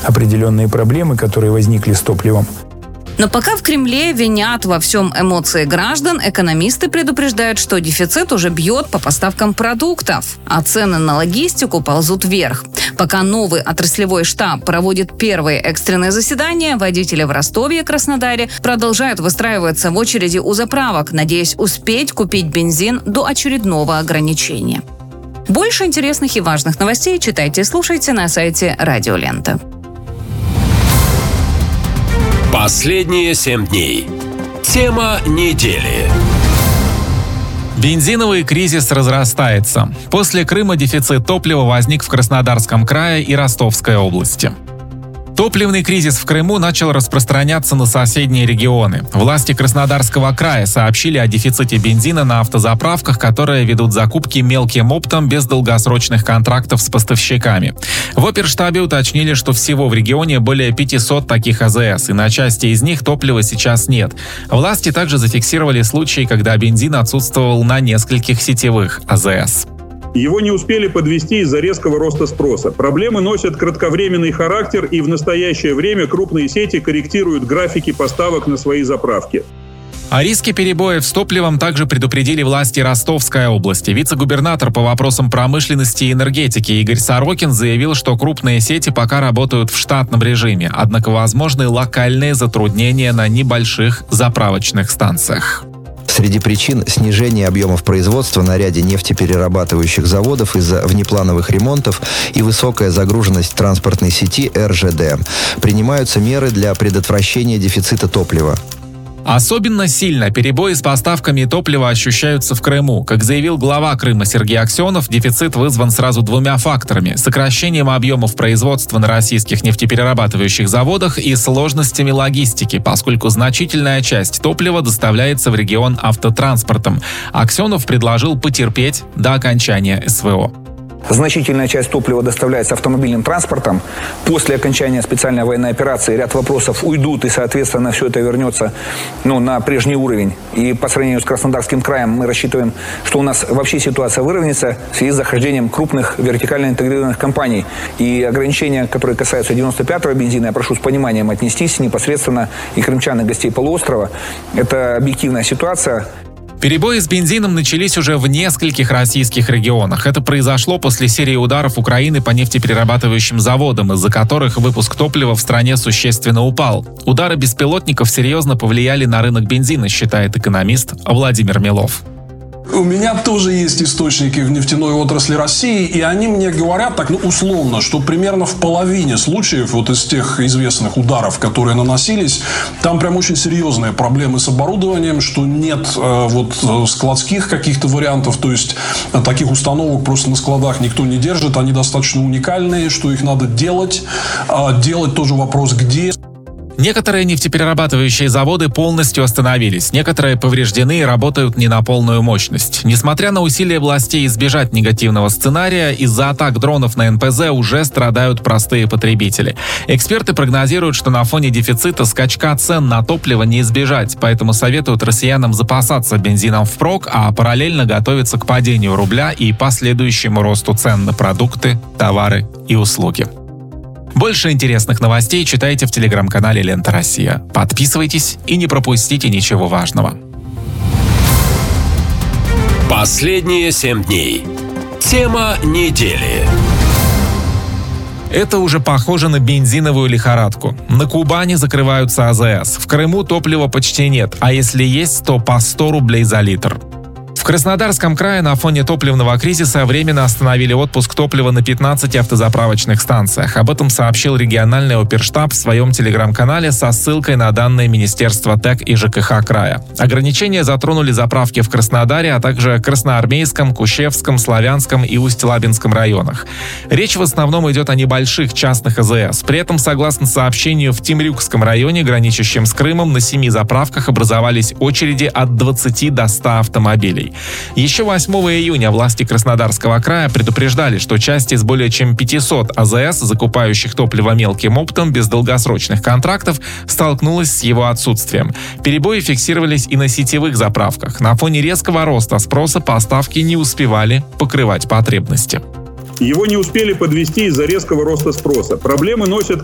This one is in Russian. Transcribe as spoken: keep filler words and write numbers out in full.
определенные проблемы, которые возникли с топливом. Но пока в Кремле винят во всем эмоции граждан, экономисты предупреждают, что дефицит уже бьет по поставкам продуктов, а цены на логистику ползут вверх. Пока новый отраслевой штаб проводит первые экстренные заседания, водители в Ростове и Краснодаре продолжают выстраиваться в очереди у заправок, надеясь успеть купить бензин до очередного ограничения. Больше интересных и важных новостей читайте и слушайте на сайте Радио Лента. Последние семь дней. Тема недели. Бензиновый кризис разрастается. После Крыма дефицит топлива возник в Краснодарском крае и Ростовской области. Топливный кризис в Крыму начал распространяться на соседние регионы. Власти Краснодарского края сообщили о дефиците бензина на автозаправках, которые ведут закупки мелким оптом без долгосрочных контрактов с поставщиками. В оперштабе уточнили, что всего в регионе более пятисот таких АЗС, и на части из них топлива сейчас нет. Власти также зафиксировали случаи, когда бензин отсутствовал на нескольких сетевых АЗС. Его не успели подвести из-за резкого роста спроса. Проблемы носят кратковременный характер, и в настоящее время крупные сети корректируют графики поставок на свои заправки. О риске перебоев с топливом также предупредили власти Ростовской области. Вице-губернатор по вопросам промышленности и энергетики Игорь Сорокин заявил, что крупные сети пока работают в штатном режиме, однако возможны локальные затруднения на небольших заправочных станциях. Среди причин снижения объемов производства на ряде нефтеперерабатывающих заводов из-за внеплановых ремонтов и высокая загруженность транспортной сети эр жэ дэ. Принимаются меры для предотвращения дефицита топлива. Особенно сильно перебои с поставками топлива ощущаются в Крыму. Как заявил глава Крыма Сергей Аксенов, дефицит вызван сразу двумя факторами: сокращением объемов производства на российских нефтеперерабатывающих заводах и сложностями логистики, поскольку значительная часть топлива доставляется в регион автотранспортом. Аксенов предложил потерпеть до окончания эс вэ о. Значительная часть топлива доставляется автомобильным транспортом. После окончания специальной военной операции ряд вопросов уйдут, и, соответственно, все это вернется ну, на прежний уровень. И по сравнению с Краснодарским краем мы рассчитываем, что у нас вообще ситуация выровняется в связи с захождением крупных вертикально интегрированных компаний. И ограничения, которые касаются девяносто пятого бензина, я прошу с пониманием отнестись непосредственно и крымчан, и гостей полуострова. Это объективная ситуация. Перебои с бензином начались уже в нескольких российских регионах. Это произошло после серии ударов Украины по нефтеперерабатывающим заводам, из-за которых выпуск топлива в стране существенно упал. Удары беспилотников серьезно повлияли на рынок бензина, считает экономист Владимир Милов. У меня тоже есть источники в нефтяной отрасли России, и они мне говорят так, ну, условно, что примерно в половине случаев вот из тех известных ударов, которые наносились, там прям очень серьезные проблемы с оборудованием, что нет э, вот складских каких-то вариантов, то есть э, таких установок просто на складах никто не держит, они достаточно уникальные, что их надо делать, а делать тоже вопрос где. Некоторые нефтеперерабатывающие заводы полностью остановились, некоторые повреждены и работают не на полную мощность. Несмотря на усилия властей избежать негативного сценария, из-за атак дронов на эн пэ зэ уже страдают простые потребители. Эксперты прогнозируют, что на фоне дефицита скачка цен на топливо не избежать, поэтому советуют россиянам запасаться бензином впрок, а параллельно готовиться к падению рубля и последующему росту цен на продукты, товары и услуги. Больше интересных новостей читайте в телеграм-канале «Лента Россия». Подписывайтесь и не пропустите ничего важного. Последние семь дней. Тема недели. Это уже похоже на бензиновую лихорадку. На Кубани закрываются а зэ эс. В Крыму топлива почти нет, а если есть, то по сто рублей за литр. В Краснодарском крае на фоне топливного кризиса временно остановили отпуск топлива на пятнадцати автозаправочных станциях. Об этом сообщил региональный оперштаб в своем телеграм-канале со ссылкой на данные Министерства ТЭК и жэ ка ха края. Ограничения затронули заправки в Краснодаре, а также Красноармейском, Кущевском, Славянском и Усть-Лабинском районах. Речь в основном идет о небольших частных а зэ эс. При этом, согласно сообщению, в Темрюкском районе, граничащем с Крымом, на семи заправках образовались очереди от двадцати до ста автомобилей. Еще восьмого июня власти Краснодарского края предупреждали, что часть из более чем пятисот а зэ эс, закупающих топливо мелким оптом без долгосрочных контрактов, столкнулась с его отсутствием. Перебои фиксировались и на сетевых заправках. На фоне резкого роста спроса поставки не успевали покрывать потребности. Его не успели подвести из-за резкого роста спроса. Проблемы носят